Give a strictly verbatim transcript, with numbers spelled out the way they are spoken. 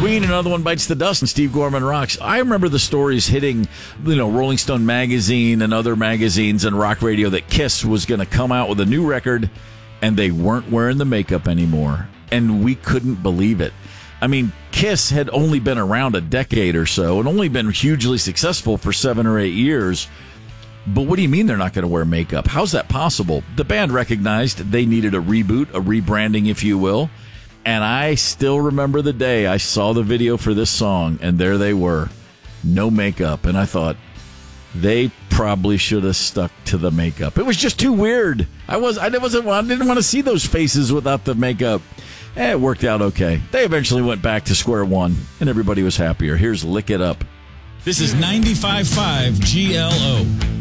Queen, Another One Bites the Dust, and Steve Gorman Rocks. I remember the stories hitting, you know, Rolling Stone magazine and other magazines and rock radio that Kiss was going to come out with a new record, and they weren't wearing the makeup anymore. And we couldn't believe it. I mean, Kiss had only been around a decade or so and only been hugely successful for seven or eight years. But what do you mean they're not going to wear makeup? How's that possible? The band recognized they needed a reboot, a rebranding, if you will. And I still remember the day I saw the video for this song, and there they were, no makeup. And I thought, they probably should have stuck to the makeup. It was just too weird. I was, I wasn't, I didn't want to see those faces without the makeup. Eh, it worked out okay. They eventually went back to square one, and everybody was happier. Here's Lick It Up. This is ninety-five point five G L O.